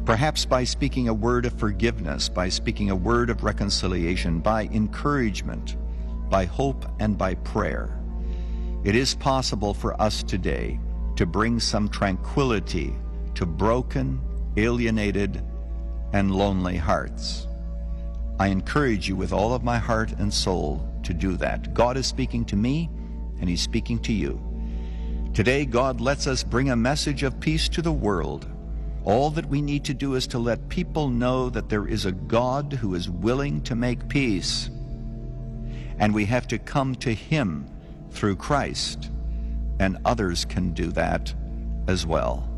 Perhaps by speaking a word of forgiveness, by speaking a word of reconciliation, by encouragement, by hope, and by prayer. It is possible for us today to bring some tranquility to broken, alienated, and lonely hearts. I encourage you with all of my heart and soul to do that. God is speaking to me, and He's speaking to you. Today, God lets us bring a message of peace to the world. All that we need to do is to let people know that there is a God who is willing to make peace. And we have to come to Him through Christ, and others can do that as well.